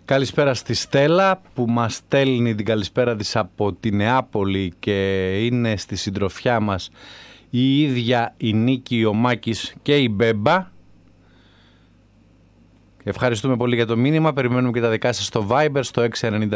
Καλησπέρα στη Στέλλα που μας στέλνει την καλησπέρα της από τη Νεάπολη και είναι στη συντροφιά μας η ίδια η Νίκη, ο Μάκης και η Μπέμπα. Ευχαριστούμε πολύ για το μήνυμα. Περιμένουμε και τα δικά σας στο Viber στο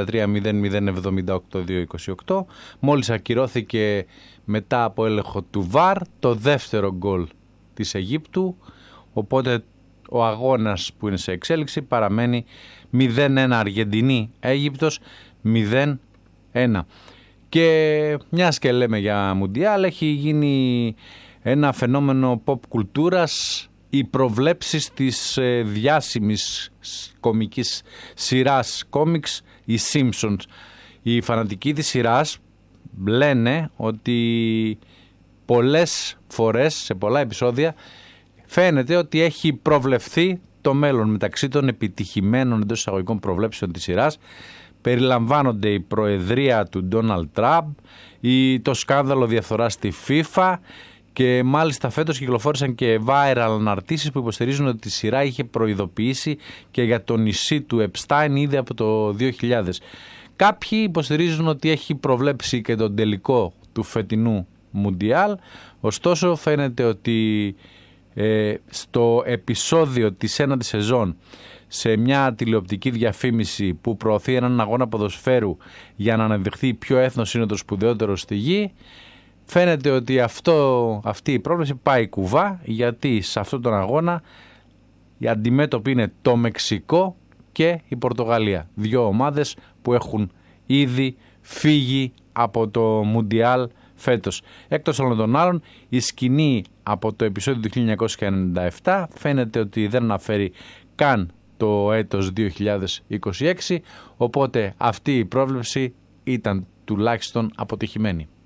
693-0078-228. Μόλις ακυρώθηκε μετά από έλεγχο του VAR το δεύτερο γκολ της Αιγύπτου, οπότε ο αγώνας που είναι σε εξέλιξη παραμένει 0-1 Αργεντινή Αίγυπτος 0-1. Και μιας και λέμε για Μουντιάλ, έχει γίνει ένα φαινόμενο pop κουλτούρας, οι προβλέψεις της διάσημης κομικής σειράς κόμιξ, οι Simpsons. Οι φανατικοί της σειράς λένε ότι πολλές φορές, σε πολλά επεισόδια, φαίνεται ότι έχει προβλεφθεί το μέλλον. Μεταξύ των επιτυχημένων εντός εισαγωγικών προβλέψεων της σειράς περιλαμβάνονται η προεδρία του Ντόναλντ Τραμπ, το σκάνδαλο διαφθοράς στη FIFA και μάλιστα φέτος κυκλοφόρησαν και viral αναρτήσεις που υποστηρίζουν ότι η σειρά είχε προειδοποιήσει και για το νησί του Επστάιν ήδη από το 2000. Κάποιοι υποστηρίζουν ότι έχει προβλέψει και τον τελικό του φετινού Μουντιάλ, ωστόσο φαίνεται ότι στο επεισόδιο της ένατης σεζόν, σε μια τηλεοπτική διαφήμιση που προωθεί έναν αγώνα ποδοσφαίρου για να αναδειχθεί ποιο έθνος είναι το σπουδαιότερο στη γη, φαίνεται ότι αυτή η πρόβλεψη πάει κουβά, γιατί σε αυτόν τον αγώνα οι αντιμέτωποι είναι το Μεξικό και η Πορτογαλία. Δύο ομάδες που έχουν ήδη φύγει από το Μουντιάλ φέτος. Έκτος όλων των άλλων, η σκηνή από το επεισόδιο του 1997 φαίνεται ότι δεν αναφέρει καν το έτος 2026, οπότε αυτή η πρόβλεψη ήταν τουλάχιστον αποτυχημένη.